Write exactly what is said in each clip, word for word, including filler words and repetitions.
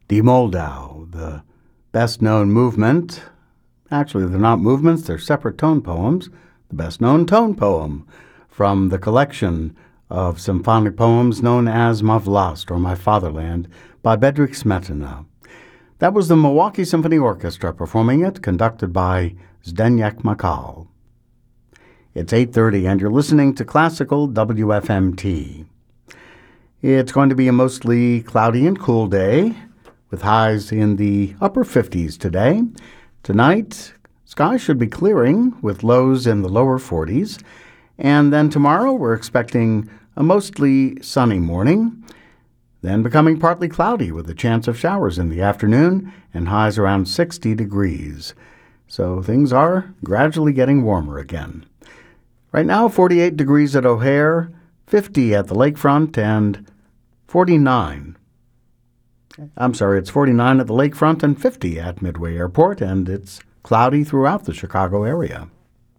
Die Moldau, the best-known movement. Actually, they're not movements, they're separate tone poems. The best-known tone poem from the collection of symphonic poems known as Ma Vlast, or My Fatherland, by Bedřich Smetana. That was the Milwaukee Symphony Orchestra performing it, conducted by Zdeněk Makal. It's eight thirty, and you're listening to Classical W F M T. It's going to be a mostly cloudy and cool day, with highs in the upper fifties today. Tonight, skies should be clearing, with lows in the lower forties. And then tomorrow, we're expecting a mostly sunny morning, then becoming partly cloudy with a chance of showers in the afternoon and highs around sixty degrees. So things are gradually getting warmer again. Right now, forty-eight degrees at O'Hare, fifty at the lakefront, and forty-nine. I'm sorry, it's forty-nine at the lakefront and fifty at Midway Airport, and it's cloudy throughout the Chicago area.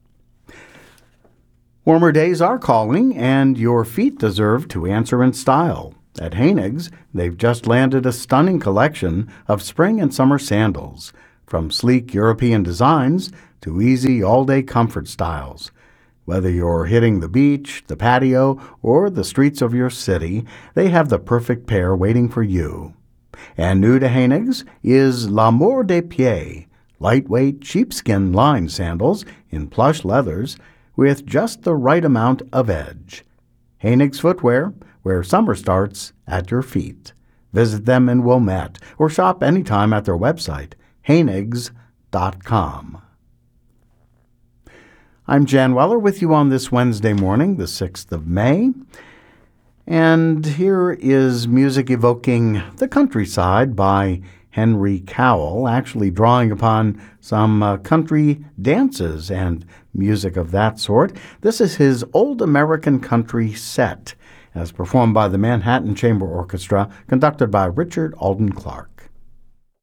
Warmer days are calling, and your feet deserve to answer in style. At Haenig's, they've just landed a stunning collection of spring and summer sandals, from sleek European designs to easy all-day comfort styles. Whether you're hitting the beach, the patio, or the streets of your city, they have the perfect pair waiting for you. And new to Haenig's is L'Amour des Pieds, lightweight sheepskin lined sandals in plush leathers with just the right amount of edge. Haenig's Footwear, where summer starts at your feet. Visit them in Wilmette or shop anytime at their website, haenigs dot com. I'm Jan Weller with you on this Wednesday morning, the sixth of May. And here is music evoking the countryside by Henry Cowell, actually drawing upon some uh, country dances and music of that sort. This is his Old American Country Set, as performed by the Manhattan Chamber Orchestra, conducted by Richard Alden Clark.